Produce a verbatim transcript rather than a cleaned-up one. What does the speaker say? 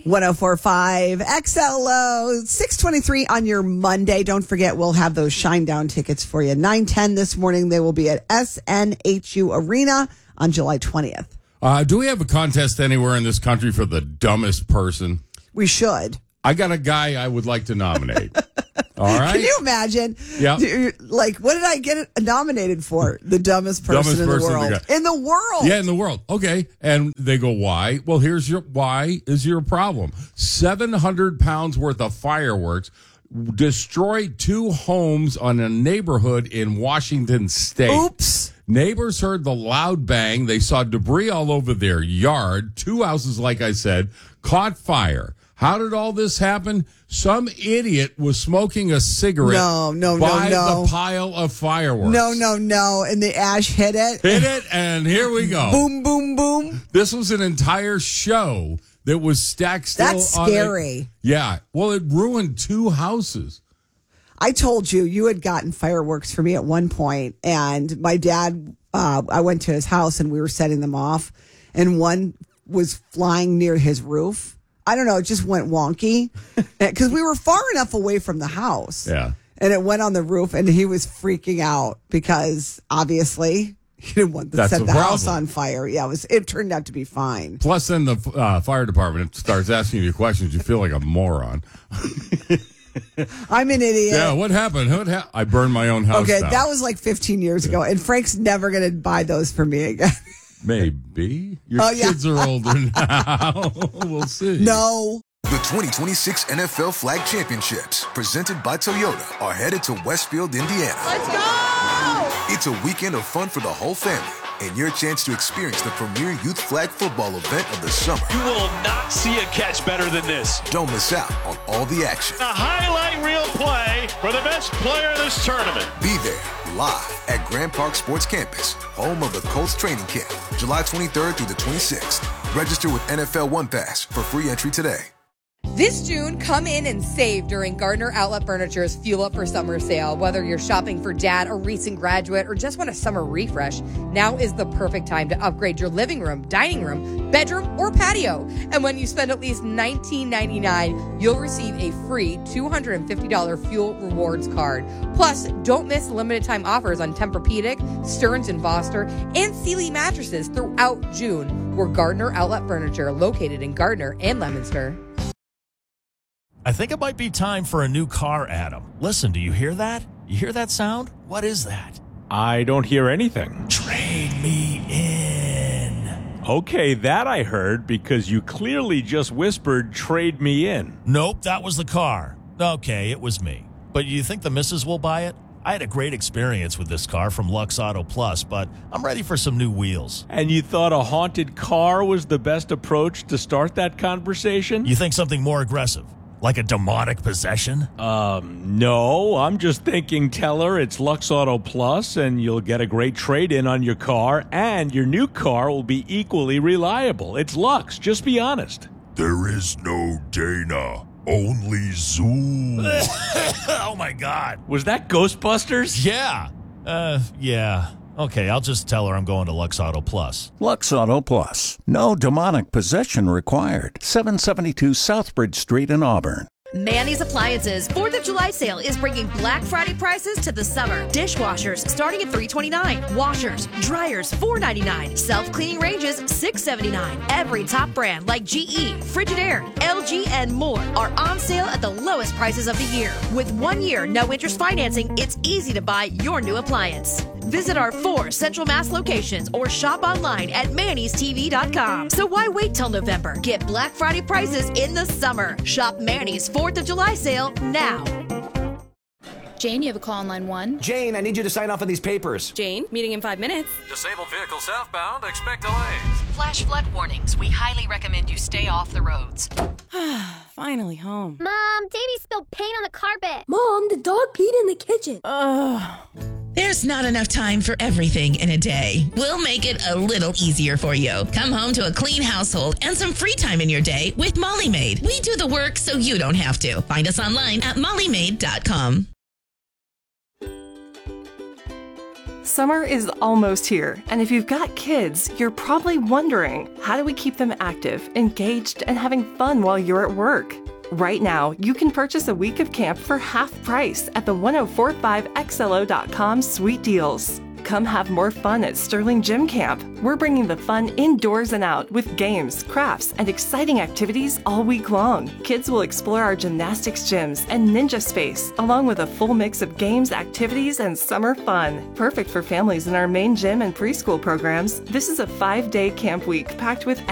one oh four point five X L O, six twenty-three on your Monday. Don't forget, we'll have those Shine Down tickets for you. nine ten this morning. They will be at S N H U Arena on July twentieth. Uh, do we have a contest anywhere in this country for the dumbest person? We should. I got a guy I would like to nominate. All right. Can you imagine? Yeah. Like, what did I get nominated for? The dumbest person Dumbest in person the world. in In the world. Yeah, in the world. Okay. And they go, why? Well, here's your why is your problem. seven hundred pounds worth of fireworks destroyed two homes on a neighborhood in Washington State. Oops. Neighbors heard the loud bang. They saw debris all over their yard. Two houses, like I said, caught fire. How did all this happen? Some idiot was smoking a cigarette no, no, by no, no. the pile of fireworks. No, no, no. And the ash hit it. Hit it, and here we go. Boom, boom, boom. This was an entire show that was stacked still That's on scary. A, yeah. Well, it ruined two houses. I told you, you had gotten fireworks for me at one point, and my dad, uh, I went to his house, and we were setting them off, and one was flying near his roof. I don't know, it just went wonky because we were far enough away from the house. Yeah. And it went on the roof, and he was freaking out because obviously he didn't want to That's set the the house problem. on fire. Yeah, it was. It turned out to be fine. Plus, then the uh, fire department starts asking you questions. You feel like a moron. I'm an idiot. Yeah, what happened? What ha- I burned my own house Okay, down. that was like fifteen years ago, and Frank's never going to buy those for me again. Maybe. Your Oh, yeah. kids are older now. We'll see. No. The twenty twenty-six N F L Flag Championships, presented by Toyota, are headed to Westfield, Indiana. Let's go! It's a weekend of fun for the whole family and your chance to experience the premier youth flag football event of the summer. You will not see a catch better than this. Don't miss out on all the action. A highlight reel play for the best player of this tournament. Be there live at Grand Park Sports Campus, home of the Colts training camp, July twenty-third through the twenty-sixth. Register with N F L One Pass for free entry today. This June, come in and save during Gardner Outlet Furniture's Fuel Up for Summer sale. Whether you're shopping for dad, a recent graduate, or just want a summer refresh, now is the perfect time to upgrade your living room, dining room, bedroom, or patio. And when you spend at least nineteen ninety-nine dollars, you'll receive a free two hundred fifty dollars Fuel Rewards card. Plus, don't miss limited time offers on Tempur-Pedic, Stearns and Foster, and Sealy mattresses throughout June. We're Gardner Outlet Furniture, located in Gardner and Leominster. I think it might be time for a new car, Adam. Listen, do you hear that? You hear that sound? What is that? I don't hear anything. Trade me in. Okay, that I heard because you clearly just whispered, trade me in. Nope, that was the car. Okay, it was me. But you think the missus will buy it? I had a great experience with this car from Lux Auto Plus, but I'm ready for some new wheels. And you thought a haunted car was the best approach to start that conversation? You think something more aggressive? Like a demonic possession? Um, no. I'm just thinking tell her it's Lux Auto Plus and you'll get a great trade-in on your car and your new car will be equally reliable. It's Lux. Just be honest. There is no Dana. Only Zoom. Oh, my God. Was that Ghostbusters? Yeah. Uh, yeah. Okay, I'll just tell her I'm going to Lux Auto Plus. Lux Auto Plus. No demonic possession required. seven seventy-two Southbridge Street in Auburn. Manny's Appliances fourth of July sale is bringing Black Friday prices to the summer. Dishwashers starting at three twenty-nine. Washers, dryers four ninety-nine. Self-cleaning ranges six seventy-nine. Every top brand like G E, Frigidaire, L G, and more are on sale at the lowest prices of the year. With one year no interest financing, it's easy to buy your new appliance. Visit our four Central Mass locations or shop online at mannys t v dot com. So why wait till November? Get Black Friday prices in the summer. Shop Manny's fourth of July sale now. Jane, you have a call on line one. Jane, I need you to sign off on these papers. Jane, meeting in five minutes. Disabled vehicle southbound. Expect delays. Flash flood warnings. We highly recommend you stay off the roads. Finally home. Mom, Davey spilled paint on the carpet. Mom, the dog peed in the kitchen. Ugh. There's not enough time for everything in a day. We'll make it a little easier for you. Come home to a clean household and some free time in your day with Molly Maid. We do the work so you don't have to. Find us online at molly maid dot com. Summer is almost here, and if you've got kids, you're probably wondering, how do we keep them active, engaged, and having fun while you're at work? Right now, you can purchase a week of camp for half price at the ten forty-five X L O dot com Sweet Deals. Come have more fun at Sterling Gym Camp. We're bringing the fun indoors and out with games, crafts, and exciting activities all week long. Kids will explore our gymnastics gyms and ninja space, along with a full mix of games, activities, and summer fun. Perfect for families in our main gym and preschool programs, this is a five-day camp week packed with